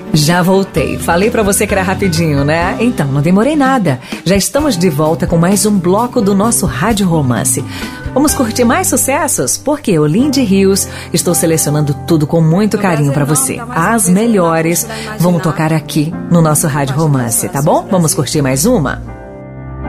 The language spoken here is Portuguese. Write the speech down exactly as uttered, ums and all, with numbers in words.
Já voltei. Falei pra você que era rapidinho, né? Então, não demorei nada. Já estamos de volta com mais um bloco do nosso Rádio Romance. Vamos curtir mais sucessos? Porque eu, Lindy Rios, estou selecionando tudo com muito carinho pra você. As melhores vão tocar aqui no nosso Rádio Romance, tá bom? Vamos curtir mais uma?